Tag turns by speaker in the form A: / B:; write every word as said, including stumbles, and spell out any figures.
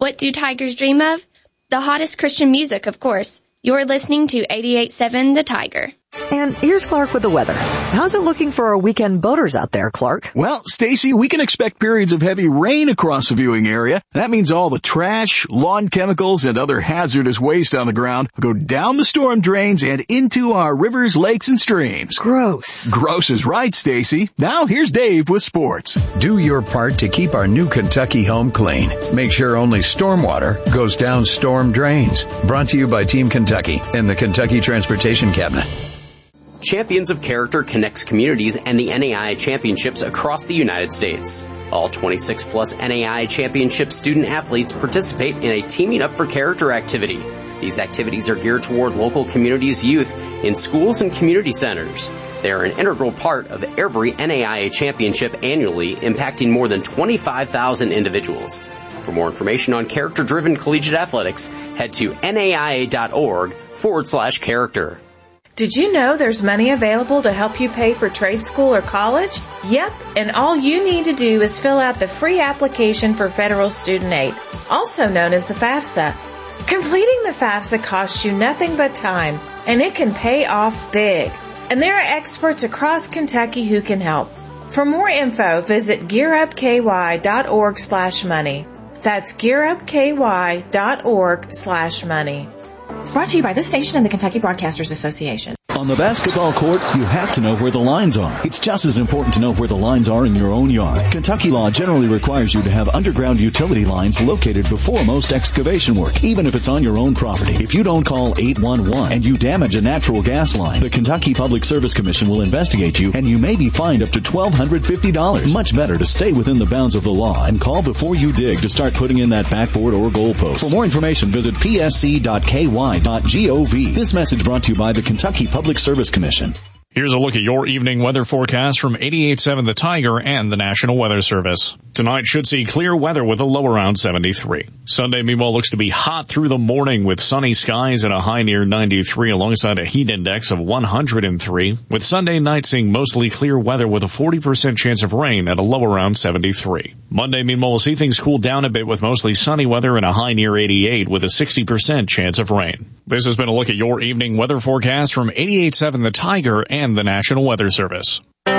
A: What do Tigers dream of? The hottest Christian music, of course. You're listening to eighty-eight point seven The Tiger.
B: And here's Clark with the weather. How's it looking for our weekend boaters out there, Clark?
C: Well, Stacy, we can expect periods of heavy rain across the viewing area. That means all the trash, lawn chemicals, and other hazardous waste on the ground will go down the storm drains and into our rivers, lakes, and streams.
B: Gross.
C: Gross is right, Stacy. Now here's Dave with sports.
D: Do your part to keep our new Kentucky home clean. Make sure only stormwater goes down storm drains. Brought to you by Team Kentucky and the Kentucky Transportation Cabinet.
E: Champions of Character connects communities and the N A I A championships across the United States. All twenty-six plus N A I A championship student athletes participate in a Teaming Up for Character activity. These activities are geared toward local communities' youth in schools and community centers. They are an integral part of every N A I A championship annually, impacting more than twenty-five thousand individuals. For more information on character-driven collegiate athletics, head to naia.org forward slash character.
F: Did you know there's money available to help you pay for trade school or college? Yep, and all you need to do is fill out the free application for federal student aid, also known as the FAFSA. Completing the FAFSA costs you nothing but time, and it can pay off big. And there are experts across Kentucky who can help. For more info, visit gearupky.org slash money. That's gearupky.org slash money.
G: Brought to you by this station and the Kentucky Broadcasters Association.
H: On the basketball court, you have to know where the lines are. It's just as important to know where the lines are in your own yard. Kentucky law generally requires you to have underground utility lines located before most excavation work, even if it's on your own property. If you don't call eight one one and you damage a natural gas line, the Kentucky Public Service Commission will investigate you, and you may be fined up to twelve fifty dollars. Much better to stay within the bounds of the law and call before you dig to start putting in that backboard or goalpost. For more information, visit p s c dot k y dot gov. This message brought to you by the Kentucky Public Service Commission.
I: Here's a look at your evening weather forecast from eighty-eight point seven The Tiger and the National Weather Service. Tonight should see clear weather with a low around seventy-three. Sunday, meanwhile, looks to be hot through the morning with sunny skies and a high near ninety-three alongside a heat index of one hundred three. With Sunday night seeing mostly clear weather with a forty percent chance of rain at a low around seventy-three. Monday, meanwhile, we'll see things cool down a bit with mostly sunny weather and a high near eighty-eight with a sixty percent chance of rain. This has been a look at your evening weather forecast from eighty-eight point seven The Tiger and the National Weather Service.